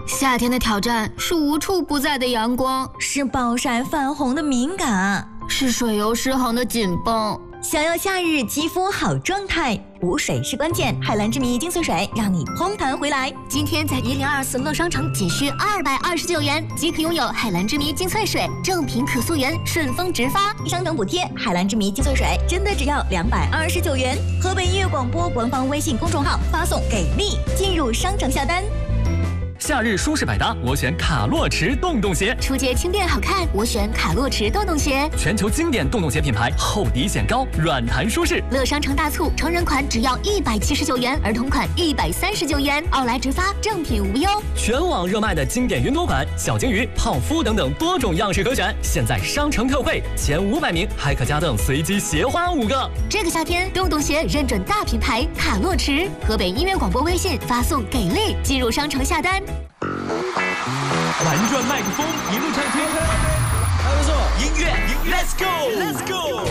夏天的挑战是无处不在的阳光， 是暴晒泛红的敏感， 是水油失衡的紧绷。 想要夏日肌肤好状态，补水是关键。海蓝之谜精粹水让你嘭弹回来。 今天在1024乐商城仅需229元即可拥有海蓝之谜精粹水，正品可溯源，顺丰直发， 商城补贴。海蓝之谜精粹水真的只要229元。河北音乐广播官方微信公众号发送给力，进入商城下单。 夏日舒适百搭，我选卡洛驰洞洞鞋。 出街轻便好看，我选卡洛驰洞洞鞋。 全球经典洞洞鞋品牌，厚底显高，软弹舒适。 乐商城大促，成人款只要179元，儿童款139元，奥莱直发，正品无忧。 全网热卖的经典云朵款、小金鱼、泡芙等等多种样式可选，现在商城特惠，前500名还可加赠随机鞋花5个。 这个夏天，洞洞鞋认准大品牌卡洛驰。河北音乐广播微信发送给力，进入商城下单。 玩转麦克风，一路畅听。还不错，音乐 ，Let's go，Let's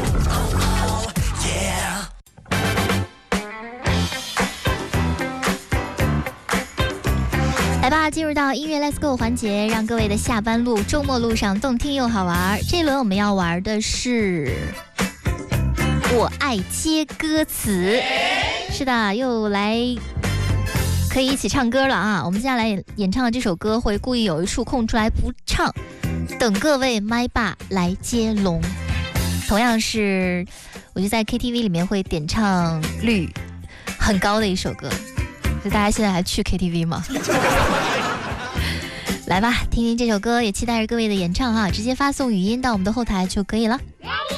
go，yeah。 来吧，进入到音乐 Let's Go 环节，让各位的下班路、周末路上动听又好玩。这一轮我们要玩的是我爱接歌词。是的，又来可以一起唱歌了啊！我们接下来演唱的这首歌会故意有一处空出来不唱，等各位麦霸来接龙。同样是我就在 KTV 里面会点唱率很高的一首歌，就大家现在还去 KTV 吗？来吧，听听这首歌，也期待着各位的演唱哈，直接发送语音到我们的后台就可以了。Ready?